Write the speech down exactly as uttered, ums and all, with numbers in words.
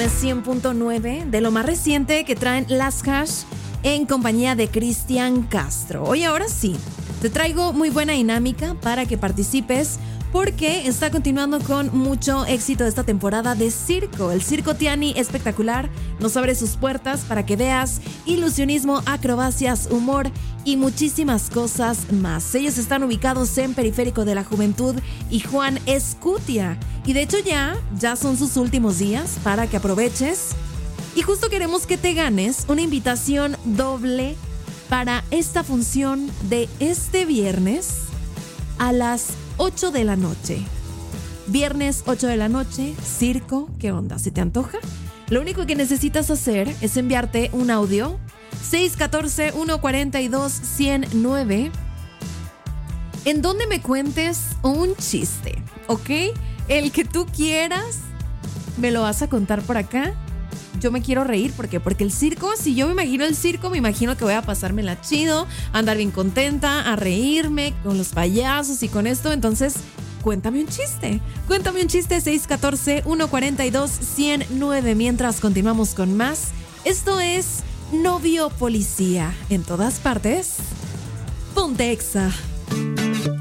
M cien punto nueve, de lo más reciente que traen Las Hash en compañía de Cristian Castro. Hoy ahora sí, te traigo muy buena dinámica para que participes porque está continuando con mucho éxito esta temporada de circo. El Circo Tiani Espectacular nos abre sus puertas para que veas ilusionismo, acrobacias, humor y muchísimas cosas más. Ellos están ubicados en Periférico de la Juventud y Juan Escutia. Y de hecho ya, ya son sus últimos días para que aproveches. Y justo queremos que te ganes una invitación doble para esta función de este viernes a las ocho de la noche. Viernes ocho de la noche, circo, ¿qué onda? ¿Se te antoja? Lo único que necesitas hacer es enviarte un audio seis uno cuatro, uno cuatro dos, uno cero nueve en donde me cuentes un chiste, ¿ok? El que tú quieras, me lo vas a contar por acá. Yo me quiero reír, ¿por qué? Porque el circo, si yo me imagino el circo, me imagino que voy a pasármela chido, a andar bien contenta, a reírme con los payasos y con esto. Entonces, cuéntame un chiste. Cuéntame un chiste, seis uno cuatro, uno cuatro dos, uno cero nueve. Mientras continuamos con más, esto es Novio Policía. En todas partes, Ponte Exa.